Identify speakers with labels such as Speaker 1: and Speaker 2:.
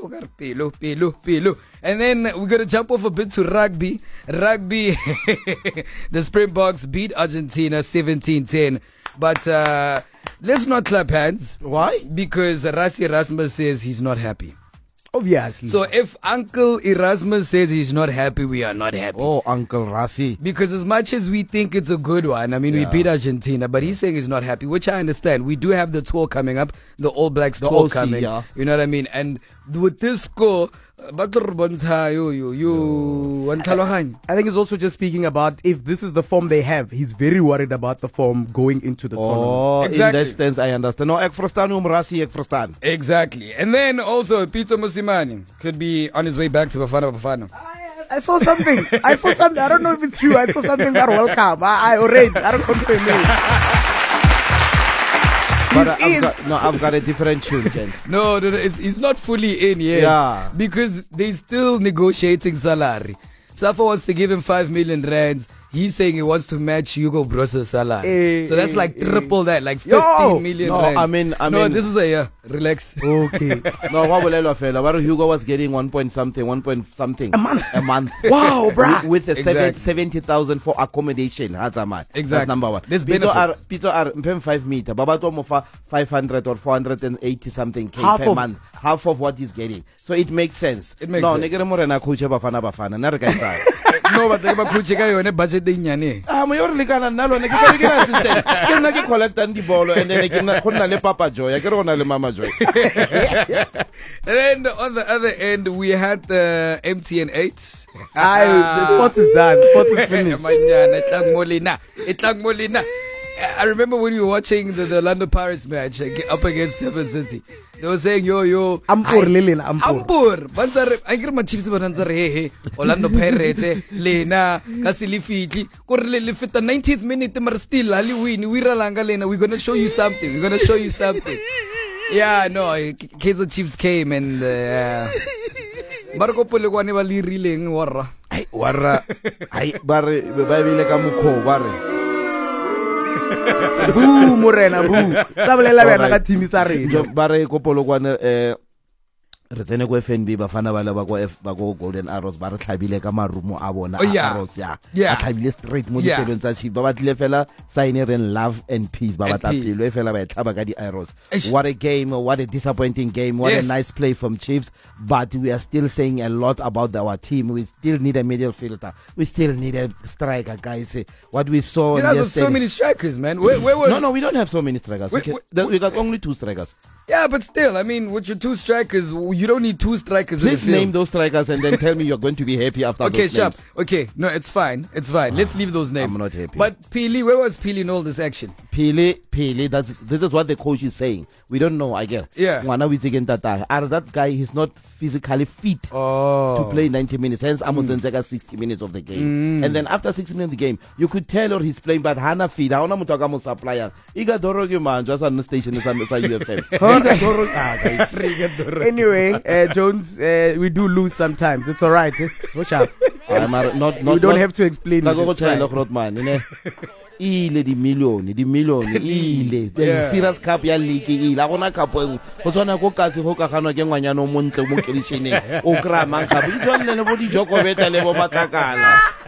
Speaker 1: Pilu. And then we're going to jump off a bit to rugby. Rugby, the Springboks beat Argentina 17-10. But let's not clap hands.
Speaker 2: Why?
Speaker 1: Because Rassie Erasmus says he's not happy.
Speaker 3: Obviously.
Speaker 1: So if Uncle Erasmus says he's not happy, we are not happy.
Speaker 2: Oh, Uncle Rassie.
Speaker 1: Because as much as we think it's a good one, I mean, we beat Argentina, but he's saying he's not happy, which I understand. We do have the tour coming up, the All Blacks tour
Speaker 2: OC,
Speaker 1: coming.
Speaker 2: yeah.
Speaker 1: You know what I mean? And with this score,
Speaker 3: I think he's also just speaking about if this is the form they have, he's very worried about the form going into the tournament.
Speaker 2: Oh,
Speaker 1: Exactly.
Speaker 2: in that sense, I understand. No, ek verstaan Rassie, ek verstaan.
Speaker 1: Exactly. And then also, Peter Mosimane could be on his way back to Bafana.
Speaker 3: I saw something. I don't know if it's true. I saw something that welcome. I already. I don't confirm it.
Speaker 2: But I've got a different tune, gents.
Speaker 1: No, he's not fully in yet.
Speaker 2: Yeah.
Speaker 1: Because they're still negotiating salary. Safa wants to give him 5 million rands. He's saying he wants to match Hugo Bross's salary. So that's like triple that, like 15 million
Speaker 2: No,
Speaker 1: rands.
Speaker 2: I mean,
Speaker 1: no, this is a year. Relax.
Speaker 3: Okay.
Speaker 2: No, what will I fella? What Hugo was getting 1 point something
Speaker 3: a month.
Speaker 2: A
Speaker 3: Wow, bruh.
Speaker 2: With the
Speaker 1: Exactly.
Speaker 2: 70,000 for accommodation. That's a man.
Speaker 1: Exactly.
Speaker 2: That's number one.
Speaker 1: There's
Speaker 2: Peter
Speaker 1: benefits.
Speaker 2: are 5 meter. Babato mofa 500 or 480 something K
Speaker 3: Half
Speaker 2: per
Speaker 3: of-
Speaker 2: month. Half of what he's getting. So it makes sense.
Speaker 1: It makes
Speaker 2: no,
Speaker 1: sense.
Speaker 2: negere morena coach bafana. Nare ka etsang.
Speaker 1: No, but they kuche ka yone budget e nyane.
Speaker 2: Mo yore lekana nna lone ke tla ke na assistant ke nna ke collectang dibolo and then ke nna go nna le Papa Joy ke re gona le Mama Joy.
Speaker 1: And then on the other end, we had the MTN 8.
Speaker 3: The sports is done. Sports is finished.
Speaker 1: Manyana, itlang molina. I remember when we were watching the Orlando Pirates match up against Durban City. They were saying, yo.
Speaker 3: Ampur, Lilina,
Speaker 1: Ampur. I hear my chiefs bananza hey. Orlando Pirates, Lena, kasi lifitli. Kore lifit the 19th minute, but still, ali win. We're gonna show you something. Yeah, no, Kaizer Chiefs came and Marco Pologwane bali rileng warra.
Speaker 2: Ai warra ai bare ba bile ka mukho bare.
Speaker 3: Boo, Morena, boo. Sabalela bena ka team sa rena.
Speaker 2: Bare ko Polokwane re tsene ko FNB bafana bala ba go Golden Arrows ba re tlhabile ka marumo a bona Arrows ya a tlhabile straight mo dipelong tsa Chiefs ba batlile fela sign in love and peace ba batla pelo e fela ba tlhaba ka di Arrows. What a game, what a disappointing game, what a nice play from Chiefs, but we are still saying a lot about our team. We still need a midfielder, we still need a striker, guys. What we saw
Speaker 1: yesterday, have so many strikers, man. Where was
Speaker 2: No, we don't have so many strikers. We got only 2 strikers.
Speaker 1: Yeah, but still, I mean, with your 2 strikers, you don't need 2 strikers.
Speaker 2: Please name those strikers and then tell me you're going to be happy after those names.
Speaker 1: Okay, no, it's fine. Let's leave those names.
Speaker 2: I'm not happy.
Speaker 1: But Pili, where was Pili in all this action?
Speaker 2: Pili, this is what the coach is saying. We don't know, I guess.
Speaker 1: Yeah.
Speaker 2: That guy is not physically fit to play 90 minutes. Hence, Amos Nzeka 60 minutes of the game. And then after 60 minutes of the game, you could tell or he's playing, but Hana feed. I want to talk supplier. Iga Dorogi man, just on the station is UFM.
Speaker 3: Anyway, Jones, we do lose sometimes. It's alright. Watch out. We don't have to explain.
Speaker 2: Ile di million ile the serious cup ya league ile a gona cup engwe go tswana go ka se go ka ganwa ke ngwanyana o montle mo kelishene o kra mang cup e tswana le bo di joko beta le bo matlakala.